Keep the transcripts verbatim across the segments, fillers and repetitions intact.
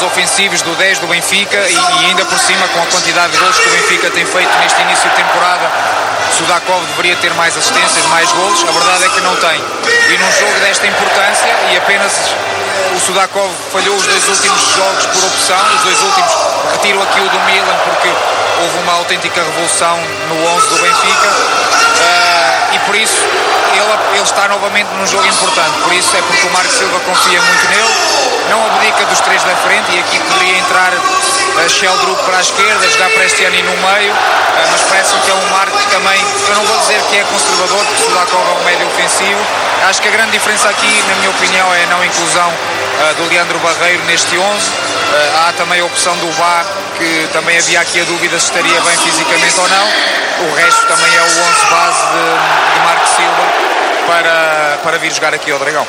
ofensivos do dez do Benfica e, e ainda por cima com a quantidade de golos que o Benfica tem feito neste início de temporada. Sudakov deveria ter mais assistências, mais golos, a verdade é que não tem. E num jogo desta importância, e apenas o Sudakov falhou os dois últimos jogos por opção, os dois últimos, retiro aqui o do Milan porque houve uma autêntica revolução no onze do Benfica, uh, e por isso ele, ele está novamente num jogo importante. Por isso é porque o Marco Silva confia muito nele, não abdica dos três da frente, e aqui poderia entrar uh, Sheldrup para a esquerda, jogar Prestiani no meio, uh, mas parece-me que é um Marco que também, eu não vou dizer que é conservador, porque Sudakov é um médio ofensivo. Acho que a grande diferença aqui, na minha opinião, é a não inclusão uh, do Leandro Barreiro neste onze. Uh, há também a opção do Vá, que também havia aqui a dúvida se estaria bem fisicamente ou não. O resto também é o onze base de, de Marco Silva para, para vir jogar aqui ao Dragão.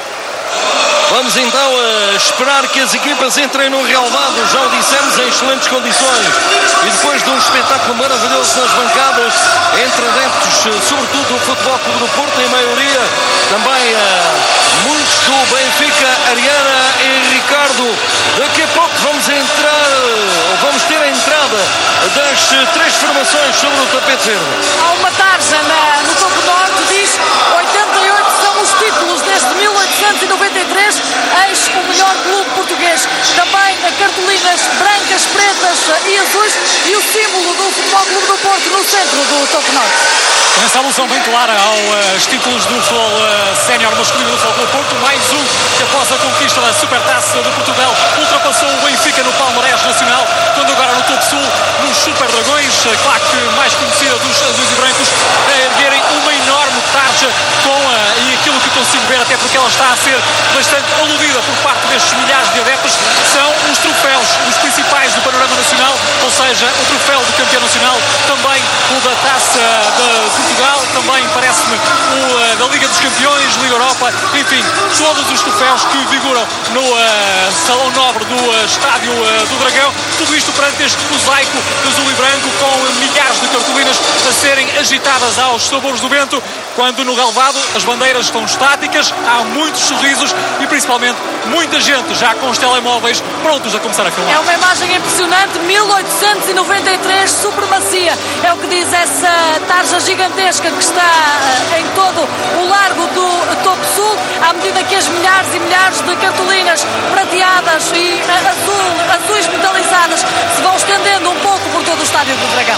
Vamos então uh, esperar que as equipas entrem no relvado, já o dissemos, em excelentes condições. E depois de um espetáculo maravilhoso nas bancadas, entre adeptos, uh, sobretudo do Futebol Clube do Porto, em maioria, também uh, muitos do Benfica, Ariana e Ricardo. Daqui a pouco vamos entrar, ou vamos ter a entrada das uh, três formações sobre o tapete verde. Há uma tarja na, no topo norte, diz oitenta e oito são os títulos desde mil oitocentos e noventa e três, eis o melhor clube português. Também cartolinas brancas, pretas e azuis e o símbolo do Futebol Clube do Porto no centro do topo norte. Essa alusão bem clara aos títulos do futebol uh, sénior masculino do Futebol Clube do Porto, mais um que após a conquista da Supertaça de Portugal ultrapassou o Benfica no palmarés nacional, quando agora no topo sul, nos Super Dragões, a claque mais conhecida dos azuis e brancos, a erguerem uma enorme tarja com uh, e aquilo que consigo ver, até porque ela está a ser bastante aludida por parte destes milhares de adeptos, são os troféus, os principais do panorama nacional, ou seja, o troféu do campeão nacional, também o da Taça de Portugal, também parece-me o uh, da Liga dos Campeões, Liga Europa, enfim, todos os troféus que figuram no uh, Salão Nobre do uh, Estádio uh, do Dragão, tudo isto perante este mosaico de azul e branco com uh, milhares de cartolinas a serem agitadas aos sabores do vento, quando no relvado as bandeiras estão estáticas, há muitos sorrisos e principalmente muita gente já com os telemóveis prontos a começar a filmar. É uma imagem impressionante, mil oitocentos e noventa e três, supremacia, é o que diz essa tarja gigantesca que está uh, em todo o largo do topo sul, à medida que as milhares e milhares de cartolinas prateadas e uh, azul, azuis metalizadas se vão estendendo um pouco por todo o Estádio do Dragão.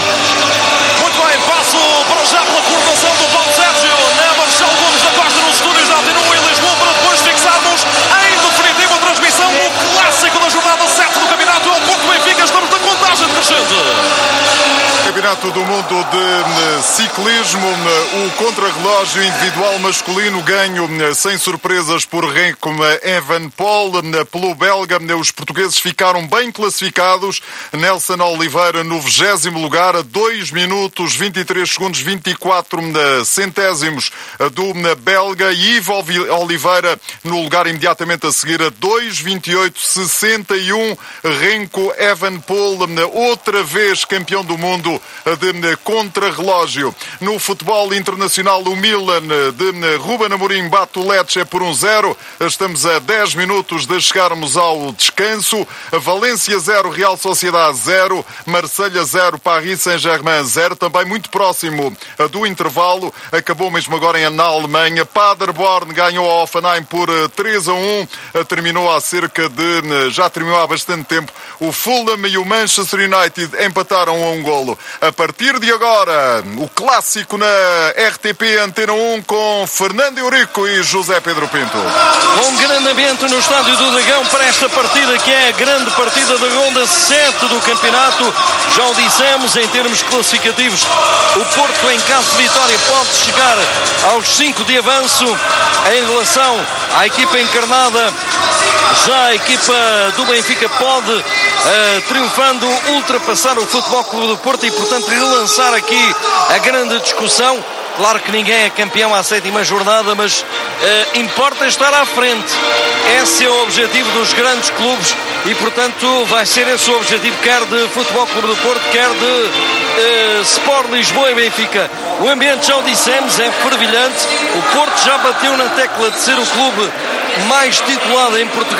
Muito bem, passo para já pela formação do Paulo Sérgio na Marcelo Gomes da Costa no estúdio da Antena um em Lisboa, para depois fixarmos em definitiva a transmissão do clássico da jornada sete do campeonato. É o Porto Benfica, estamos na contagem decrescente. Campeonato do Mundo de Ciclismo, o contrarrelógio individual masculino ganho sem surpresas por Renko Evenepoel, pelo belga. Os portugueses ficaram bem classificados. Nelson Oliveira no vigésimo lugar, a dois minutos, vinte e três segundos, vinte e quatro centésimos do belga. E Ivo Oliveira no lugar imediatamente a seguir, a dois vinte e oito, sessenta e um. Renko Evenepoel, outra vez campeão do mundo de contrarrelógio. No futebol internacional, o Milan de Ruben Amorim bate o Lecce por um zero. Estamos a dez minutos de chegarmos ao descanso. Valência zero, Real Sociedade zero, Marselha zero, Paris Saint-Germain zero. Também muito próximo do intervalo. Acabou mesmo agora na Alemanha. Paderborn ganhou a Hoffenheim por três a um. Terminou há cerca de... já terminou há bastante tempo. O Fulham e o Manchester United empataram a um golo. A partir de agora, o clássico na R T P Antena um com Fernando Eurico e José Pedro Pinto. Com grande ambiente no Estádio do Dragão para esta partida, que é a grande partida da ronda sete do campeonato. Já o dissemos, em termos classificativos, o Porto, em caso de vitória, pode chegar aos cinco de avanço. Em relação à equipa encarnada, já a equipa do Benfica pode, uh, triunfando, ultrapassar o Futebol Clube do Porto e, portanto, relançar aqui a grande discussão. Claro que ninguém é campeão à sétima jornada, mas uh, importa estar à frente. Esse é o objetivo dos grandes clubes e, portanto, vai ser esse o objetivo, quer de Futebol Clube do Porto, quer de uh, Sport Lisboa e Benfica. O ambiente, já o dissemos, é fervilhante. O Porto já bateu na tecla de ser o clube mais titulado em Portugal.